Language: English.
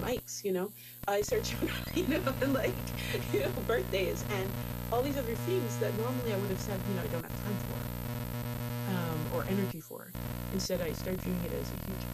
likes, I start doing, and like, birthdays and all these other things that normally I would have said, I don't have time for, or energy for. Instead, I start viewing it as a huge